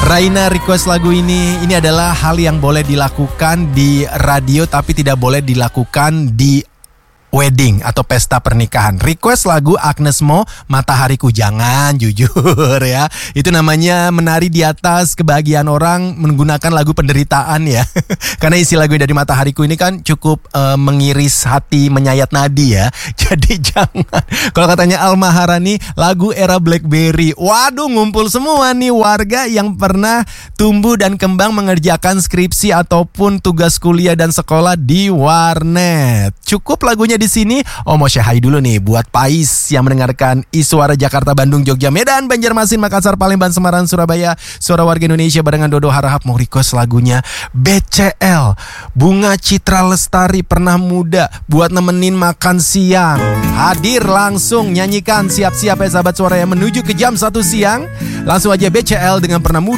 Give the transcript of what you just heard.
Raina request lagu ini adalah hal yang boleh dilakukan di radio tapi tidak boleh dilakukan di wedding atau pesta pernikahan. Request lagu Agnes Mo, Matahariku. Jangan, jujur ya. Itu namanya menari di atas kebahagiaan orang menggunakan lagu penderitaan ya. Karena isi lagu dari Matahariku ini kan cukup mengiris hati, menyayat nadi ya. Jadi jangan. Kalau katanya Al Maharani, lagu era Blackberry. Waduh, ngumpul semua nih warga yang pernah tumbuh dan kembang mengerjakan skripsi ataupun tugas kuliah dan sekolah di warnet. Cukup lagunya di sini. Mau say hi dulu nih buat Pais yang mendengarkan Iswara Jakarta, Bandung, Jogja, Medan, Banjarmasin, Makassar, Palembang, Semarang, Surabaya. Suara warga Indonesia barengan Dodo Harahap mau request lagunya BCL, Bunga Citra Lestari, Pernah Muda, buat nemenin makan siang. Hadir langsung nyanyikan, siap-siap ya sahabat suara yang menuju ke jam 1 siang. Langsung aja BCL dengan Pernah Muda.